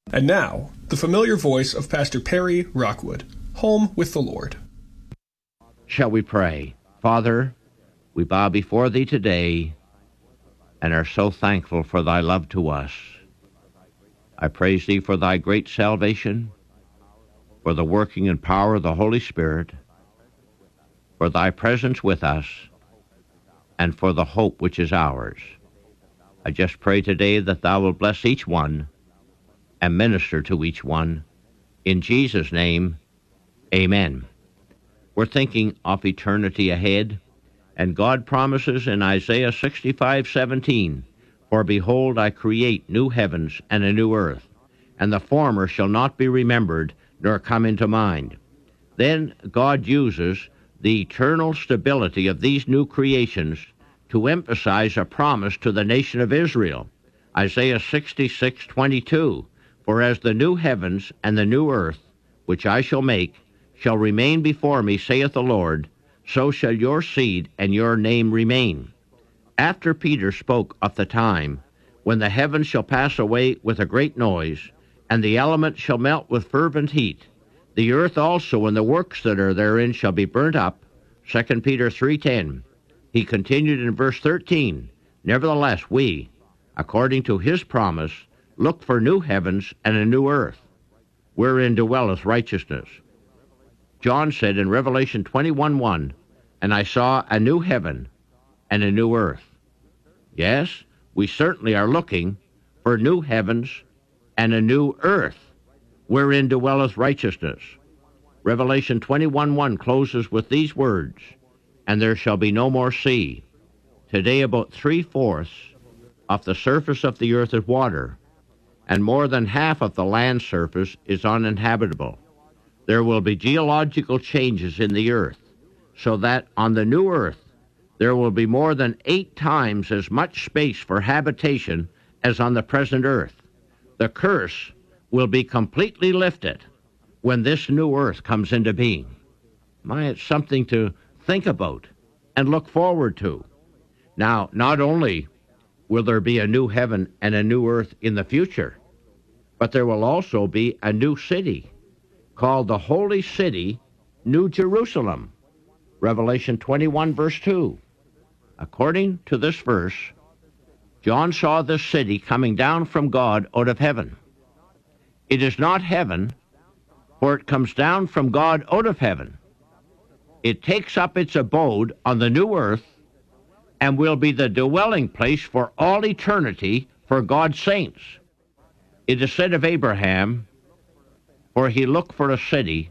And now, the familiar voice of Pastor Perry Rockwood, Home with the Lord. Shall we pray? Father, we bow before Thee today and are so thankful for Thy love to us. I praise Thee for Thy great salvation, for the working and power of the Holy Spirit, for Thy presence with us, and for the hope which is ours. I just pray today that Thou will bless each one and minister to each one. In Jesus' name, amen. We're thinking of eternity ahead, and God promises in Isaiah 65:17, "For behold, I create new heavens and a new earth, and the former shall not be remembered, nor come into mind." Then God uses the eternal stability of these new creations to emphasize a promise to the nation of Israel. Isaiah 66:22, "For as the new heavens and the new earth, which I shall make, shall remain before me, saith the Lord, so shall your seed and your name remain." After Peter spoke of the time when the heavens shall pass away with a great noise, and the elements shall melt with fervent heat, the earth also and the works that are therein shall be burnt up, 2 Peter 3:10. He continued in verse 13, "Nevertheless we, according to his promise, look for new heavens and a new earth, wherein dwelleth righteousness." John said in Revelation 21:1, "And I saw a new heaven and a new earth." Yes, we certainly are looking for new heavens and a new earth, wherein dwelleth righteousness. Revelation 21:1 closes with these words, "And there shall be no more sea." Today about 3/4 of the surface of the earth is water, and more than half of the land surface is uninhabitable. There will be geological changes in the earth, so that on the new earth there will be more than 8 times as much space for habitation as on the present earth. The curse will be completely lifted when this new earth comes into being. It's something to think about and look forward to. Now, not only will there be a new heaven and a new earth in the future, but there will also be a new city called the Holy City, New Jerusalem. Revelation 21, verse 2. According to this verse, John saw this city coming down from God out of heaven. It is not heaven, for it comes down from God out of heaven. It takes up its abode on the new earth and will be the dwelling place for all eternity for God's saints. It is said of Abraham, "For he looked for a city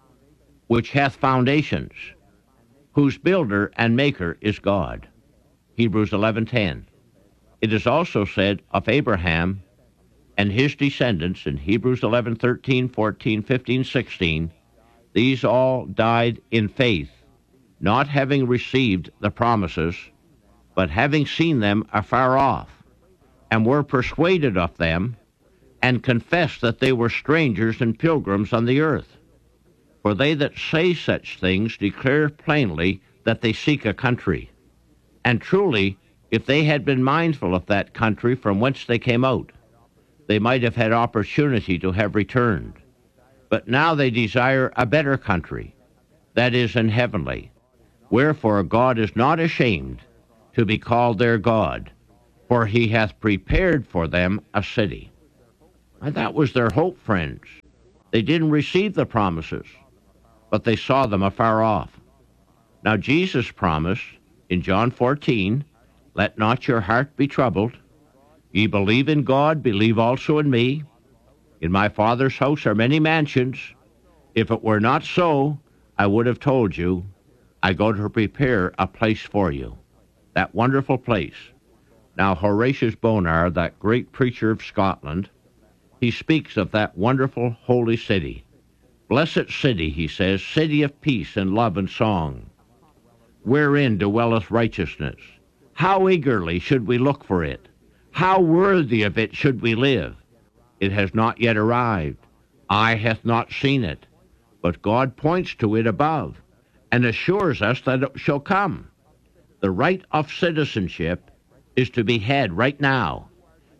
which hath foundations, whose builder and maker is God." Hebrews 11:10. It is also said of Abraham and his descendants in Hebrews 11:13, 14, 15, 16, "These all died in faith, not having received the promises, but having seen them afar off, and were persuaded of them, and confessed that they were strangers and pilgrims on the earth. For they that say such things declare plainly that they seek a country. And truly, if they had been mindful of that country from whence they came out, they might have had opportunity to have returned. But now they desire a better country, that is, an heavenly. Wherefore God is not ashamed to be called their God, for he hath prepared for them a city." And that was their hope, friends. They didn't receive the promises, but they saw them afar off. Now Jesus promised in John 14, "Let not your heart be troubled. Ye believe in God, believe also in me. In my Father's house are many mansions. If it were not so, I would have told you. I go to prepare a place for you." That wonderful place. Now Horatius Bonar, that great preacher of Scotland, he speaks of that wonderful holy city. "Blessed city," he says, "city of peace and love and song, wherein dwelleth righteousness. How eagerly should we look for it? How worthy of it should we live? It has not yet arrived. Eye hath not seen it, but God points to it above, and assures us that it shall come. The right of citizenship is to be had right now,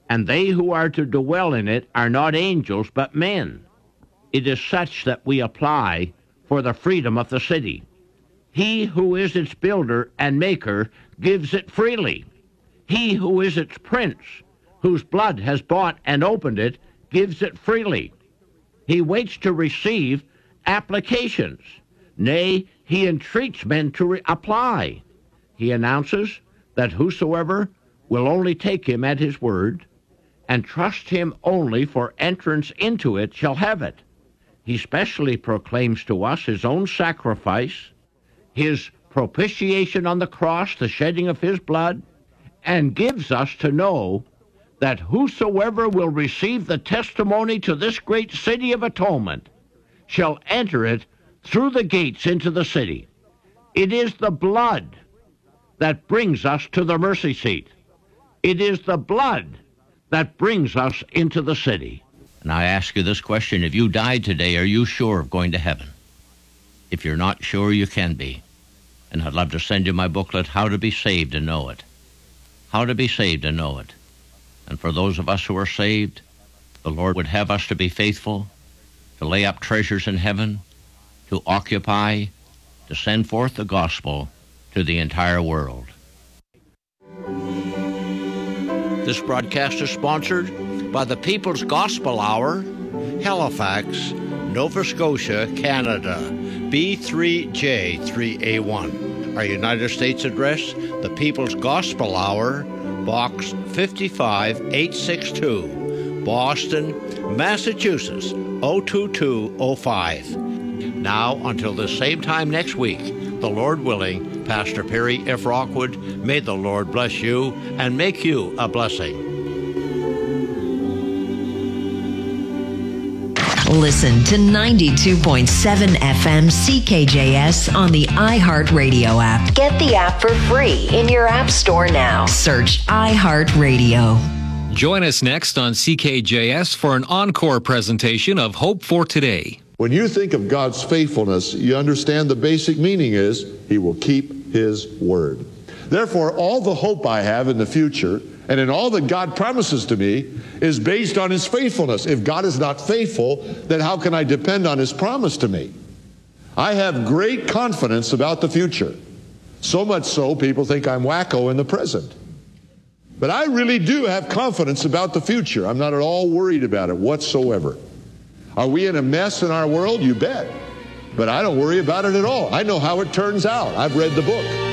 and they who are to dwell in it are not angels, but men. It is such that we apply for the freedom of the city. He who is its builder and maker gives it freely. He who is its prince, whose blood has bought and opened it, gives it freely. He waits to receive applications. Nay, he entreats men to apply. He announces that whosoever will only take him at his word and trust him only for entrance into it shall have it. He specially proclaims to us his own sacrifice, his propitiation on the cross, the shedding of his blood, and gives us to know that whosoever will receive the testimony to this great city of atonement shall enter it through the gates into the city. It is the blood that brings us to the mercy seat. It is the blood that brings us into the city. And I ask you this question: if you died today, are you sure of going to heaven? If you're not sure, you can be. And I'd love to send you my booklet, How to Be Saved and Know It. How to be saved and know it. And for those of us who are saved, the Lord would have us to be faithful, to lay up treasures in heaven, to occupy, to send forth the gospel to the entire world. This broadcast is sponsored by the People's Gospel Hour, Halifax, Nova Scotia, Canada, B3J3A1. Our United States address, the People's Gospel Hour, Box 55862, Boston, Massachusetts, 02205. Now, until the same time next week, the Lord willing, Pastor Perry F. Rockwood, may the Lord bless you and make you a blessing. Listen to 92.7 FM CKJS on the iHeartRadio app. Get the app for free in your app store now. Search iHeartRadio. Join us next on CKJS for an encore presentation of Hope for Today. When you think of God's faithfulness, you understand the basic meaning is He will keep His word. Therefore, all the hope I have in the future and in all that God promises to me is based on His faithfulness. If God is not faithful, then how can I depend on His promise to me? I have great confidence about the future. So much so, people think I'm wacko in the present. But I really do have confidence about the future. I'm not at all worried about it whatsoever. Are we in a mess in our world? You bet. But I don't worry about it at all. I know how it turns out. I've read the book.